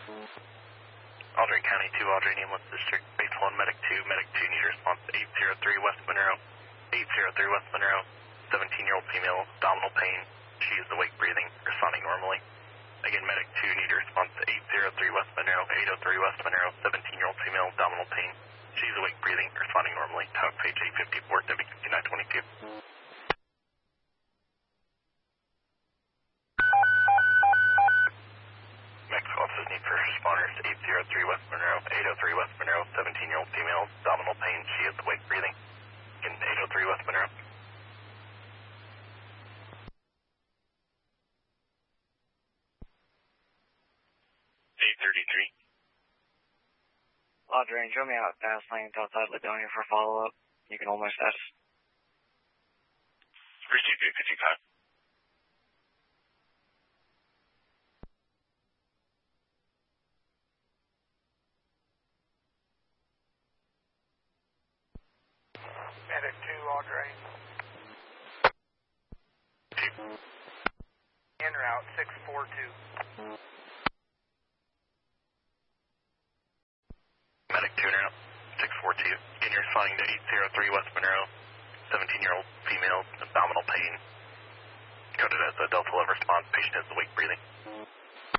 Aldrey County 2, Aldrey Needless District, base 1, Medic 2, Medic 2 need response 803 West Monroe. 803 West Monroe, 17-year-old female, abdominal pain. She is awake breathing, responding normally. Again, Medic 2 need response 803 West Monroe, 803 West Monroe, 17-year-old female, abdominal pain. She is awake breathing, responding normally. Tower page 854, W5922. Mexico offices need first responders 803 West Monroe, 803 West Monroe, 17-year-old female, abdominal pain. She is awake breathing. In 803 West Monroe. 833. Audrey, show me out fast lanes outside Ladonia for follow-up. You can hold my status. Received 855. Medic 2, Audrey. 2. En route 642. Medic 2 now, 642. Again, you're responding to 803 West